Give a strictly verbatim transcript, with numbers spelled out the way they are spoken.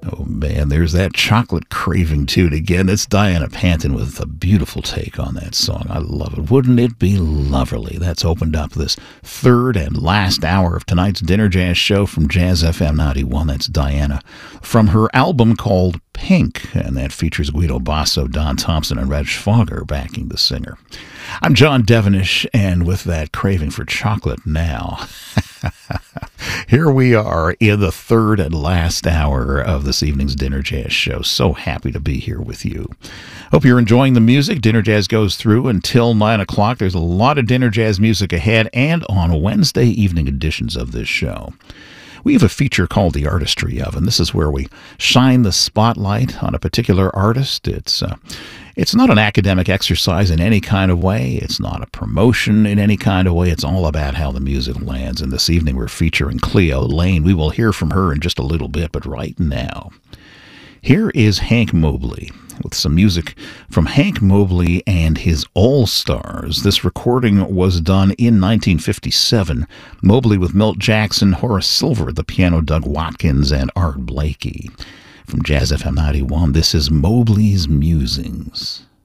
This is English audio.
Oh, man, there's that chocolate craving tune again. It's Diana Panton with a beautiful take on that song. I love it. Wouldn't it be lovely? That's opened up this third and last hour of tonight's Dinner Jazz show from Jazz F M ninety-one. That's Diana from her album called Pink, and that features Guido Basso, Don Thompson, and Reg Fogger backing the singer. I'm John Devenish, and with that craving for chocolate now, here we are in the third and last hour of this evening's Dinner Jazz show. So happy to be here with you. Hope you're enjoying the music. Dinner Jazz goes through until nine o'clock. There's a lot of Dinner Jazz music ahead and on Wednesday evening editions of this show. We have a feature called The Artistry of, and this is where we shine the spotlight on a particular artist. It's uh, it's not an academic exercise in any kind of way. It's not a promotion in any kind of way. It's all about how the music lands. And this evening we're featuring Cleo Laine. We will hear from her in just a little bit, but right now, here is Hank Mobley with some music from Hank Mobley and his All-Stars. This recording was done in nineteen fifty-seven. Mobley with Milt Jackson, Horace Silver at the piano, Doug Watkins, and Art Blakey. From Jazz F M ninety-one, this is Mobley's Musings.